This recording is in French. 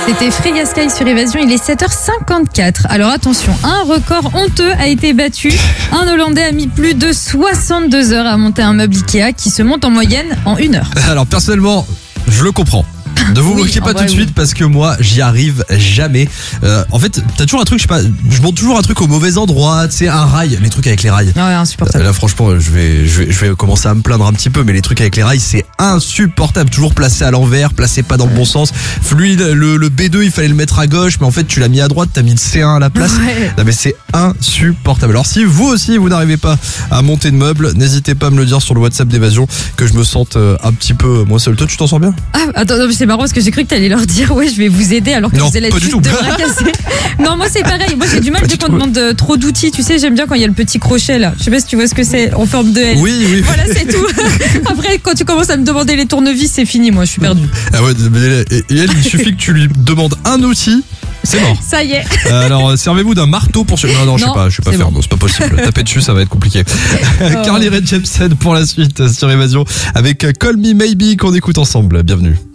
C'était Free Sky sur Évasion, il est 7h54. Alors attention, un record honteux a été battu. Un Hollandais a mis plus de 62 heures à monter un meuble Ikea qui se monte en moyenne en 1 heure. Alors personnellement, je le comprends. Ne vous moquez pas tout de suite parce que moi j'y arrive jamais. En fait t'as toujours un truc, je sais pas, je monte toujours un truc au mauvais endroit, tu sais, un rail, les trucs avec les rails. Ouais, insupportable. Là franchement je vais commencer à me plaindre un petit peu, mais les trucs avec les rails c'est insupportable. Toujours placé à l'envers, placé pas dans le bon sens. Lui le B2 il fallait le mettre à gauche, mais en fait tu l'as mis à droite, t'as mis le C1 à la place. Ouais. Non mais c'est insupportable. Alors si vous aussi vous n'arrivez pas à monter de meubles, n'hésitez pas à me le dire sur le WhatsApp d'Évasion, que je me sente un petit peu moins seul. Toi tu t'en sens bien? Ah, attends, non, mais c'est marrant parce que j'ai cru que t'allais leur dire ouais, je vais vous aider alors que Non, vous allez pas du tout. de bras cassés. Non, moi c'est pareil. Moi j'ai du mal Pas dès du qu'on tout. demande trop d'outils. Tu sais, j'aime bien quand il y a le petit crochet là. Je sais pas si tu vois ce que c'est en forme de L. Oui. Voilà, c'est tout. Après, quand tu commences à me demander les tournevis, c'est fini. Moi, je suis perdue. Ah ouais, mais et elle, il suffit que tu lui demandes un outil, c'est mort. Ça y est. Alors, servez-vous d'un marteau pour ce... Non, je sais Non, pas, je sais pas c'est faire, bon. non, c'est pas possible. Taper dessus, ça va être compliqué. Carly Rae Jepsen pour la suite sur Évasion avec Call Me Maybe qu'on écoute ensemble. Bienvenue.